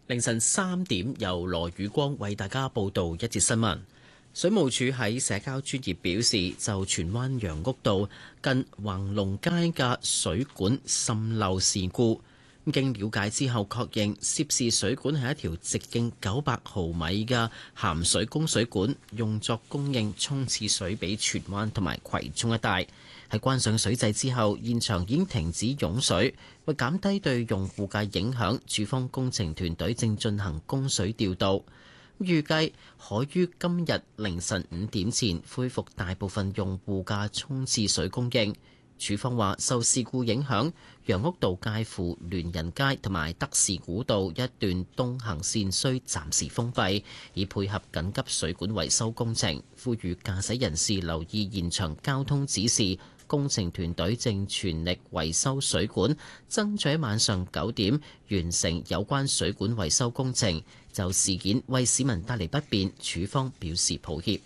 凌晨3點，由羅宇光為大家報道一節新聞。水務署喺社交專頁表示，就荃灣楊屋道近橫龍街嘅水管滲漏事故，經了解之後確認涉事水管係一條直徑900毫米嘅鹹水供水管，用作供應沖廁水俾荃灣同埋葵涌一帶。喺關上水掣之後，現場已經停止湧水，為減低對用戶嘅影響，署方工程團隊正進行供水調度，預計可於今日凌晨5點前恢復大部分用戶嘅沖廁水供應。署方話，受事故影響，楊屋道介乎聯仁街同埋德士古道一段東行線需暫時封閉，以配合緊急水管維修工程。呼籲駕駛人士留意現場交通指示。工程團隊正全力維修水管，爭取喺晚上9點完成有關水管維修工程。就事件為市民帶嚟不便，署方表示抱歉。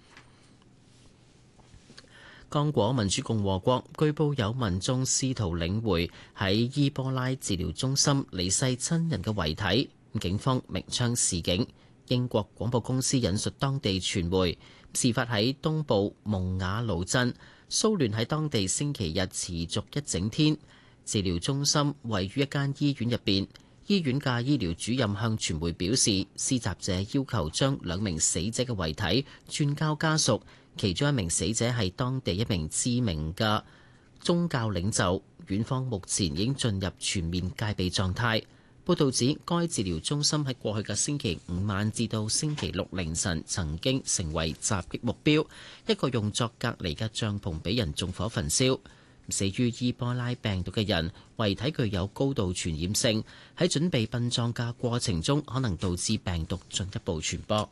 剛果民主共和國據報有民眾試圖領回喺伊波拉治療中心離世親人嘅遺體，警方鳴槍示警。英國廣播公司引述當地傳媒，事發喺東部蒙瓦盧鎮。騷亂喺當地星期日持續一整天。治療中心位於一間醫院入邊，醫院嘅醫療主任向傳媒表示，施襲者要求將2名死者嘅遺體轉交家屬，其中1名死者係當地一名知名嘅宗教領袖。院方目前已經進入全面戒備狀態。報道指，該治療中心喺過去嘅星期5晚至到星期6凌晨曾經成為襲擊目標，一個用作隔離嘅帳篷俾人縱火焚燒。死於伊波拉病毒嘅人遺體具有高度傳染性，喺準備殯葬嘅過程中可能導致病毒進一步傳播。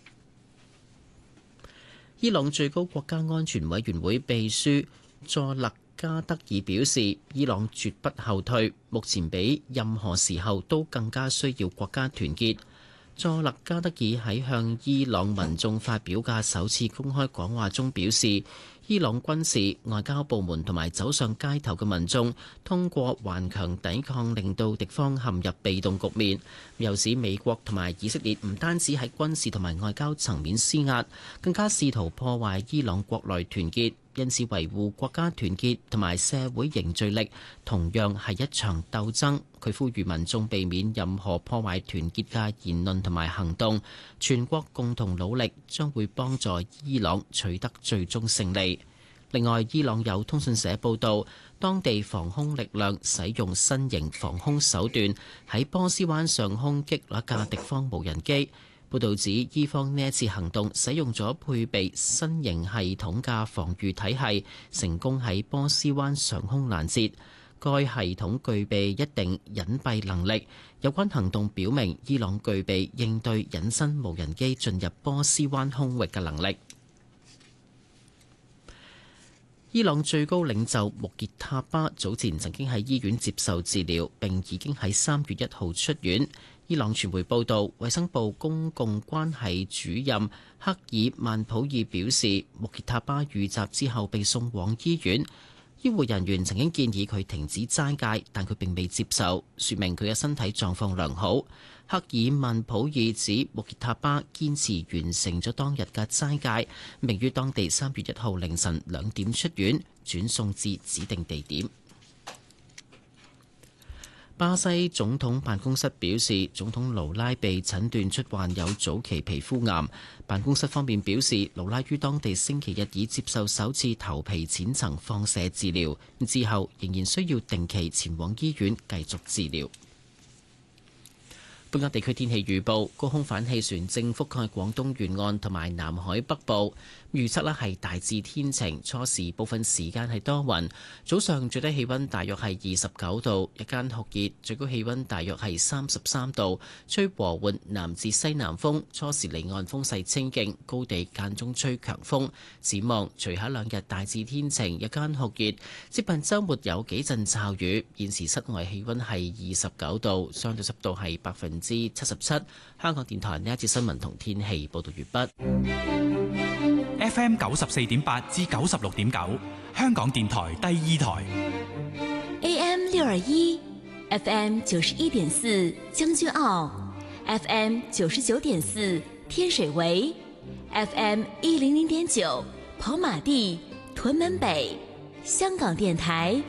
伊朗最高國家安全委員會秘書佐勒加德爾表示，伊朗絕不後退，目前比任何時候都更加需要國家團結。佐勒加德爾喺向伊朗民眾發表嘅首次公開講話中表示，伊朗軍事、外交部門同埋走上街頭嘅民眾通過頑強抵抗令到敵方陷入被動局面。又指美國同埋以色列唔單止喺軍事同埋外交層面施壓，更加試圖破壞伊朗國內團結。因此，維護國家團結同埋社會凝聚力同樣係一場鬥爭。佢呼籲民眾避免任何破壞團結嘅言論同埋行動，全國共同努力將會幫助伊朗取得最終勝利。另外，伊朗有通訊社報道，當地防空力量使用新型防空手段喺波斯灣上空擊落一架敵方無人機。報導指，伊方呢一次行動使用咗配備新型系統嘅防禦體系，成功喺波斯灣上空攔截。該系統具備一定隱蔽能力。有關行動表明，伊朗具備應對隱身無人機進入波斯灣空域嘅能力。伊朗最高領袖穆傑塔巴早前曾經喺醫院接受治療，並已經喺3月1號出院。伊朗傳媒報道，衛生部公共關係主任克爾曼普爾表示，穆傑塔巴遇襲之後被送往醫院，醫護人員曾經建議佢停止齋戒，但佢並未接受，說明佢嘅身體狀況良好。克爾曼普爾指穆傑塔巴堅持完成咗當日嘅齋戒，並於當地3月1號凌晨2點出院，轉送至指定地點。巴西總統辦公室表示，總統盧拉被診斷出患有早期皮膚癌。辦公室方面表示，盧拉於當地星期日已接受首次頭皮淺層放射治療，之後仍然需要定期前往醫院繼續治療。本港地區天氣預報，高空反氣旋正覆蓋廣東沿岸同埋南海北部，預測咧係大致天晴，初時部分時間係多雲，早上最低氣溫大約係29度，日間酷熱，最高氣溫大約係33度，吹和緩南至西南風，初時離岸風勢清勁，高地間中吹強風。展望隨後2日大致天晴，日間酷熱，接近週末有幾陣驟雨。現時室外氣溫係29度，相對濕度係77%。香港電台呢一節新聞同天氣報道完畢。 FM 94.8至96.9，香港電台第2台。 AM 621，FM 91.4，將軍澳 FM 99.4天水圍 ，FM 100.9跑馬地、屯門北，香港電台